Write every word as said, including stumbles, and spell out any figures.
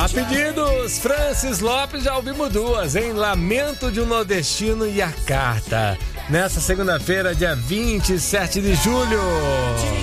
A pedidos, Francis Lopes, já ouvimos duas, hein? Lamento de um Nordestino e a Carta. Nessa segunda-feira, dia vinte e sete de julho.